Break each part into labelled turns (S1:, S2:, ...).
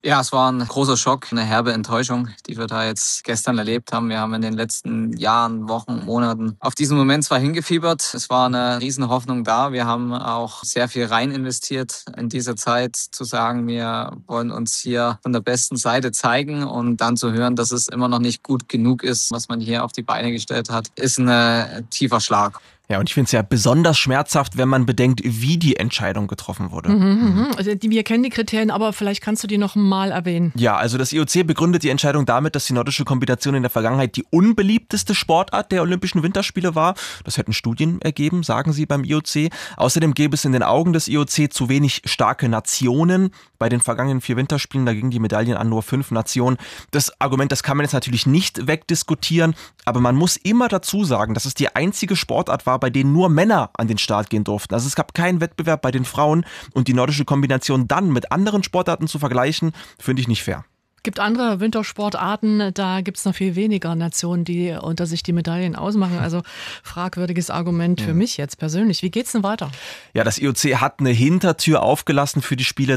S1: Ja, es war ein großer Schock, eine herbe Enttäuschung, die wir da jetzt gestern erlebt haben. Wir haben in den letzten Jahren, Wochen, Monaten auf diesen Moment zwar hingefiebert. Es war eine riesen Hoffnung da. Wir haben auch sehr viel rein investiert in dieser Zeit, zu sagen, wir wollen uns hier von der besten Seite zeigen und dann zu hören, dass es immer noch nicht gut genug ist, was man hier auf die Beine gestellt hat, ist ein tiefer Schlag.
S2: Ja, und ich finde es ja besonders schmerzhaft, wenn man bedenkt, wie die Entscheidung getroffen wurde.
S3: Also wir kennen die Kriterien, aber vielleicht kannst du die noch mal erwähnen.
S2: Ja, also das IOC begründet die Entscheidung damit, dass die nordische Kombination in der Vergangenheit die unbeliebteste Sportart der Olympischen Winterspiele war. Das hätten Studien ergeben, sagen sie beim IOC. Außerdem gäbe es in den Augen des IOC zu wenig starke Nationen. Bei den vergangenen 4 Winterspielen, da gingen die Medaillen an nur 5 Nationen. Das Argument, das kann man jetzt natürlich nicht wegdiskutieren, aber man muss immer dazu sagen, dass es die einzige Sportart war, bei denen nur Männer an den Start gehen durften. Also es gab keinen Wettbewerb bei den Frauen und die nordische Kombination dann mit anderen Sportarten zu vergleichen, finde ich nicht fair.
S3: Gibt andere Wintersportarten, da gibt es noch viel weniger Nationen, die unter sich die Medaillen ausmachen. Also fragwürdiges Argument für mich jetzt persönlich. Wie geht's denn weiter?
S2: Ja, das IOC hat eine Hintertür aufgelassen für die Spiele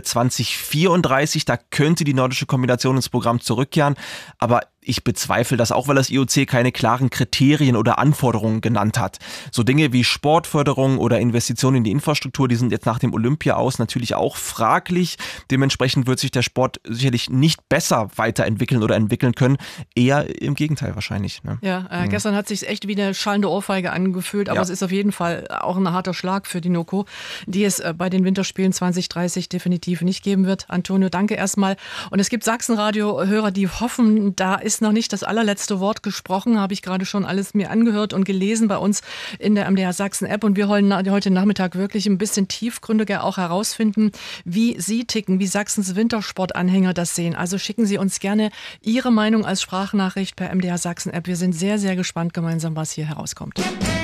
S2: 2034. Da könnte die nordische Kombination ins Programm zurückkehren. Aber ich bezweifle das auch, weil das IOC keine klaren Kriterien oder Anforderungen genannt hat. So Dinge wie Sportförderung oder Investitionen in die Infrastruktur, die sind jetzt nach dem Olympia aus natürlich auch fraglich. Dementsprechend wird sich der Sport sicherlich nicht besser weiterentwickeln oder entwickeln können. Eher im Gegenteil wahrscheinlich. Ne?
S3: Ja, gestern hat es sich echt wie eine schallende Ohrfeige angefühlt, aber es ist auf jeden Fall auch ein harter Schlag für die NOKO, die es bei den Winterspielen 2030 definitiv nicht geben wird. Antonio, danke erstmal. Und es gibt Sachsenradio-Hörer, die hoffen, da ist noch nicht das allerletzte Wort gesprochen, habe ich gerade schon alles mir angehört und gelesen bei uns in der MDR Sachsen App und wir wollen heute Nachmittag wirklich ein bisschen tiefgründiger auch herausfinden, wie Sie ticken, wie Sachsens Wintersportanhänger das sehen. Also schicken Sie uns gerne Ihre Meinung als Sprachnachricht per MDR Sachsen App. Wir sind sehr, sehr gespannt gemeinsam, was hier herauskommt.